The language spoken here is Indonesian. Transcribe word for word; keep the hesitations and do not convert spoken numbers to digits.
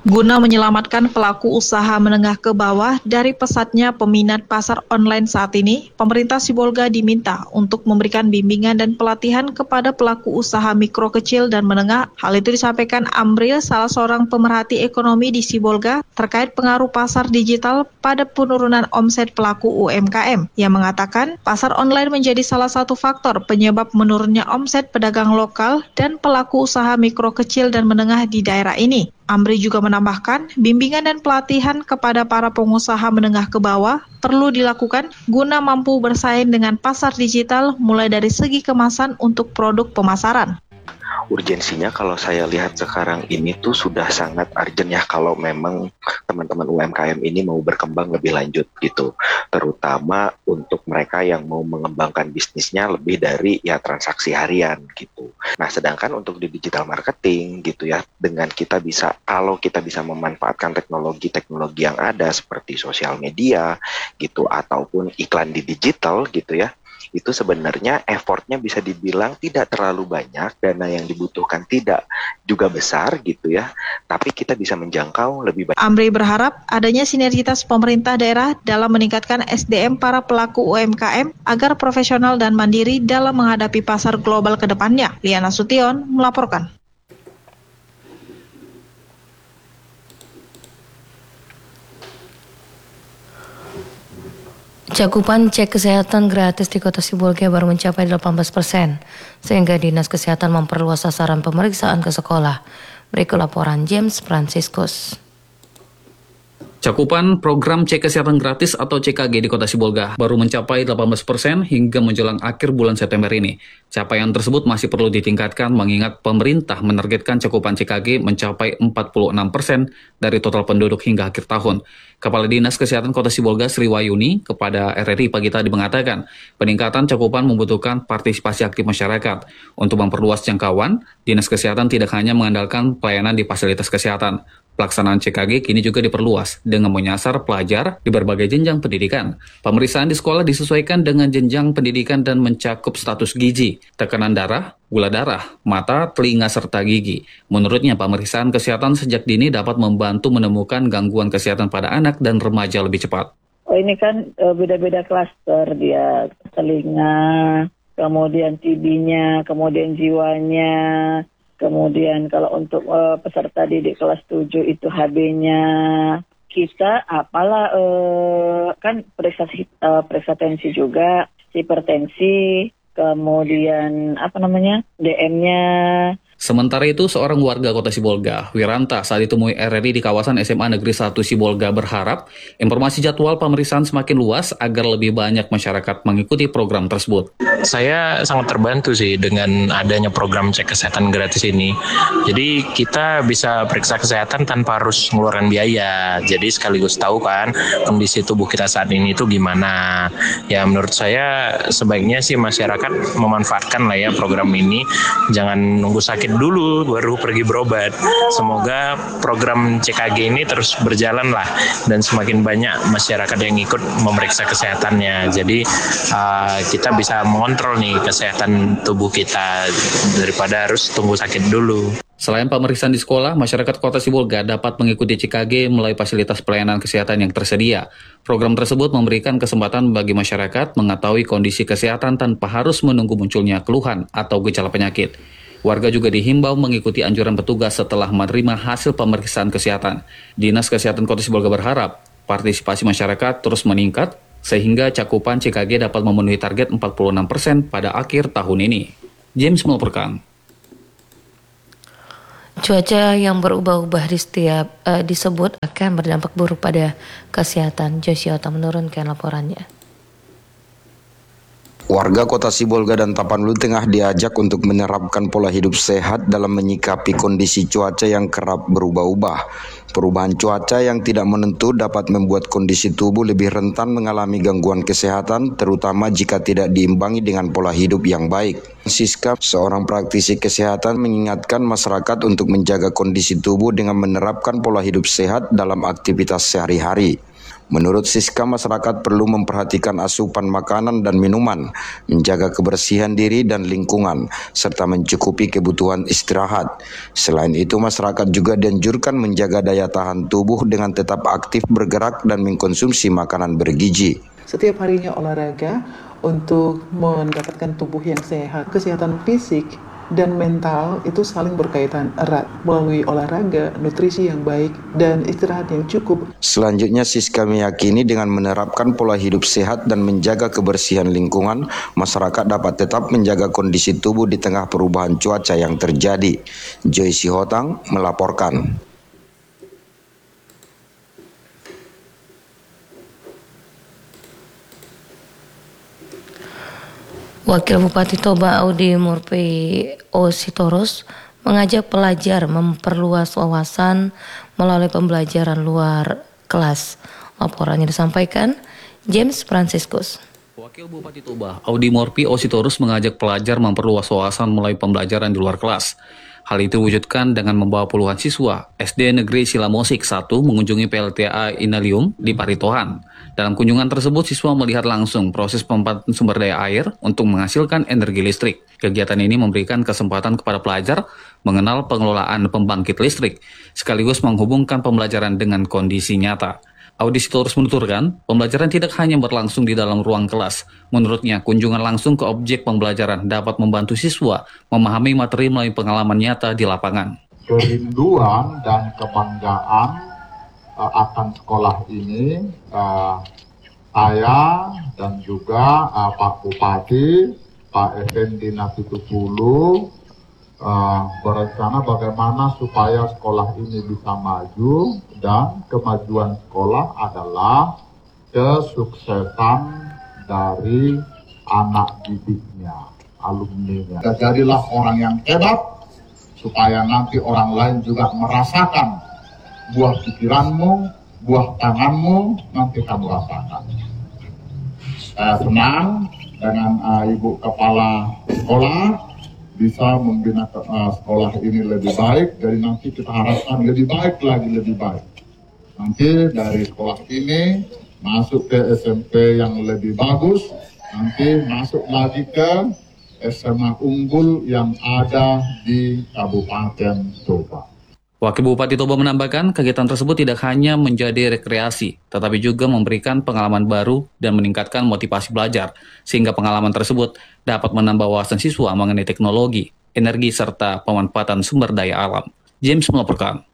Guna menyelamatkan pelaku usaha menengah ke bawah dari pesatnya peminat pasar online saat ini, pemerintah Sibolga diminta untuk memberikan bimbingan dan pelatihan kepada pelaku usaha mikro kecil dan menengah. Hal itu disampaikan Amril, salah seorang pemerhati ekonomi di Sibolga, terkait pengaruh pasar digital pada penurunan omset pelaku U M K M. Yang mengatakan, pasar online menjadi salah satu faktor penyebab menurunnya omset pedagang lokal dan pelaku usaha mikro kecil dan menengah di daerah ini. Amri juga menambahkan, bimbingan dan pelatihan kepada para pengusaha menengah ke bawah perlu dilakukan guna mampu bersaing dengan pasar digital mulai dari segi kemasan untuk produk pemasaran. Urgensinya kalau saya lihat sekarang ini tuh sudah sangat urgent ya kalau memang teman-teman U M K M ini mau berkembang lebih lanjut gitu, terutama untuk mereka yang mau mengembangkan bisnisnya lebih dari ya transaksi harian gitu. Nah, sedangkan untuk di digital marketing gitu ya, dengan kita bisa, kalau kita bisa memanfaatkan teknologi-teknologi yang ada seperti sosial media gitu ataupun iklan di digital gitu ya, itu sebenarnya effortnya bisa dibilang tidak terlalu banyak, dana yang dibutuhkan tidak juga besar gitu ya, tapi kita bisa menjangkau lebih banyak. Amri berharap adanya sinergitas pemerintah daerah dalam meningkatkan S D M para pelaku U M K M agar profesional dan mandiri dalam menghadapi pasar global ke depannya. Liana Sution melaporkan. Cakupan cek kesehatan gratis di Kota Sibolga baru mencapai delapan belas persen, sehingga Dinas Kesehatan memperluas sasaran pemeriksaan ke sekolah. Berikut laporan James Franciscus. Cakupan program cek kesehatan gratis atau C K G di Kota Sibolga baru mencapai delapan belas persen hingga menjelang akhir bulan September ini. Capaian tersebut masih perlu ditingkatkan mengingat pemerintah menargetkan cakupan C K G mencapai empat puluh enam persen dari total penduduk hingga akhir tahun. Kepala Dinas Kesehatan Kota Sibolga Sri Wayuni kepada R R I pagi tadi mengatakan, peningkatan cakupan membutuhkan partisipasi aktif masyarakat. Untuk memperluas jangkauan, Dinas Kesehatan tidak hanya mengandalkan pelayanan di fasilitas kesehatan. Pelaksanaan C K G kini juga diperluas dengan menyasar pelajar di berbagai jenjang pendidikan. Pemeriksaan di sekolah disesuaikan dengan jenjang pendidikan dan mencakup status gizi, tekanan darah, gula darah, mata, telinga, serta gigi. Menurutnya, pemeriksaan kesehatan sejak dini dapat membantu menemukan gangguan kesehatan pada anak dan remaja lebih cepat. Oh, ini kan e, beda-beda klaster dia, telinga, kemudian T B-nya, kemudian jiwanya. Kemudian kalau untuk uh, peserta didik kelas tujuh itu H B-nya kita apalah uh, kan periksa uh, periksa tensi juga, hipertensi, kemudian apa namanya D M-nya. Sementara itu, seorang warga Kota Sibolga, Wiranta, saat ditemui R R I di kawasan S M A Negeri satu Sibolga berharap informasi jadwal pemeriksaan semakin luas agar lebih banyak masyarakat mengikuti program tersebut. Saya sangat terbantu sih dengan adanya program cek kesehatan gratis ini. Jadi kita bisa periksa kesehatan tanpa harus mengeluarkan biaya. Jadi sekaligus tahu kan kondisi tubuh kita saat ini itu gimana. Ya menurut saya sebaiknya sih masyarakat memanfaatkan lah ya program ini. Jangan nunggu sakit dulu baru pergi berobat. Semoga program C K G ini terus berjalan lah dan semakin banyak masyarakat yang ikut memeriksa kesehatannya. Jadi uh, kita bisa mengontrol nih kesehatan tubuh kita daripada harus tunggu sakit dulu. Selain pemeriksaan di sekolah, masyarakat Kota Sibolga dapat mengikuti C K G melalui fasilitas pelayanan kesehatan yang tersedia. Program tersebut memberikan kesempatan bagi masyarakat mengetahui kondisi kesehatan tanpa harus menunggu munculnya keluhan atau gejala penyakit. Warga juga dihimbau mengikuti anjuran petugas setelah menerima hasil pemeriksaan kesehatan. Dinas Kesehatan Kota Sibolga berharap partisipasi masyarakat terus meningkat sehingga cakupan C K G dapat memenuhi target empat puluh enam persen pada akhir tahun ini. James melaporkan. Cuaca yang berubah-ubah di setiap uh, disebut akan berdampak buruk pada kesehatan. Josiota menurunkan laporannya. Warga Kota Sibolga dan Tapanuli Tengah diajak untuk menerapkan pola hidup sehat dalam menyikapi kondisi cuaca yang kerap berubah-ubah. Perubahan cuaca yang tidak menentu dapat membuat kondisi tubuh lebih rentan mengalami gangguan kesehatan, terutama jika tidak diimbangi dengan pola hidup yang baik. Siska, seorang praktisi kesehatan, mengingatkan masyarakat untuk menjaga kondisi tubuh dengan menerapkan pola hidup sehat dalam aktivitas sehari-hari. Menurut Siska, masyarakat perlu memperhatikan asupan makanan dan minuman, menjaga kebersihan diri dan lingkungan, serta mencukupi kebutuhan istirahat. Selain itu, masyarakat juga dianjurkan menjaga daya tahan tubuh dengan tetap aktif bergerak dan mengkonsumsi makanan bergizi. Setiap harinya olahraga untuk mendapatkan tubuh yang sehat. Kesehatan fisik dan mental itu saling berkaitan erat melalui olahraga, nutrisi yang baik, dan istirahat yang cukup. Selanjutnya, Siska meyakini dengan menerapkan pola hidup sehat dan menjaga kebersihan lingkungan, masyarakat dapat tetap menjaga kondisi tubuh di tengah perubahan cuaca yang terjadi. Joyce Hotang melaporkan. Wakil Bupati Toba Audi Murpi Ositorus mengajak pelajar memperluas wawasan melalui pembelajaran luar kelas. Laporannya disampaikan James Franciscus. Wakil Bupati Toba Audi Murpi Ositorus mengajak pelajar memperluas wawasan melalui pembelajaran di luar kelas. Hal itu diwujudkan dengan membawa puluhan siswa S D Negeri Silamosik satu mengunjungi P L T A Inalium di Paritohan. Dalam kunjungan tersebut, siswa melihat langsung proses pemanfaatan sumber daya air untuk menghasilkan energi listrik. Kegiatan ini memberikan kesempatan kepada pelajar mengenal pengelolaan pembangkit listrik, sekaligus menghubungkan pembelajaran dengan kondisi nyata. Audi Sitorus menuturkan, pembelajaran tidak hanya berlangsung di dalam ruang kelas. Menurutnya, kunjungan langsung ke objek pembelajaran dapat membantu siswa memahami materi melalui pengalaman nyata di lapangan. Kerinduan dan kebanggaan uh, akan sekolah ini, uh, saya dan juga uh, Pak Bupati, Pak Effendi Nasitupulu, Uh, berencana bagaimana supaya sekolah ini bisa maju, dan kemajuan sekolah adalah kesuksesan dari anak didiknya, alumninya. Jadilah orang yang hebat supaya nanti orang lain juga merasakan buah pikiranmu, buah tanganmu, nanti kamu rasakan. Saya senang dengan uh, Ibu Kepala Sekolah bisa membina uh, sekolah ini lebih baik. Jadi nanti kita harapkan lebih baik lagi, lebih baik. Nanti dari sekolah ini masuk ke S M P yang lebih bagus, nanti masuk lagi ke S M A unggul yang ada di Kabupaten Toba. Wakil Bupati Toba menambahkan, kegiatan tersebut tidak hanya menjadi rekreasi, tetapi juga memberikan pengalaman baru dan meningkatkan motivasi belajar, sehingga pengalaman tersebut dapat menambah wawasan siswa mengenai teknologi, energi, serta pemanfaatan sumber daya alam. James melaporkan.